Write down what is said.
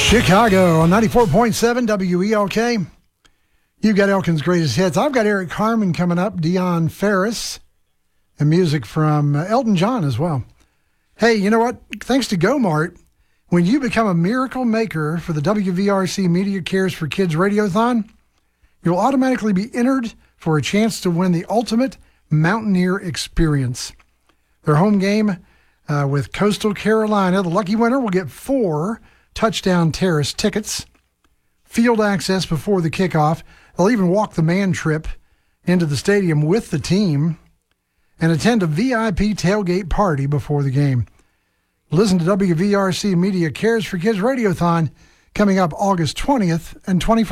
Chicago on 94.7 WELK. You've got Elkin's Greatest Hits. I've got Eric Carmen coming up, Dion Ferris, and music from Elton John as well. Hey, you know what? Thanks to GoMart, when you become a miracle maker for the WVRC Media Cares for Kids Radiothon, you'll automatically be entered for a chance to win the ultimate Mountaineer experience. Their home game with Coastal Carolina, the lucky winner will get 4 Touchdown Terrace tickets, field access before the kickoff. They'll even walk the man trip into the stadium with the team and attend a VIP tailgate party before the game. Listen to WVRC Media Cares for Kids Radiothon coming up August 20th and 21st.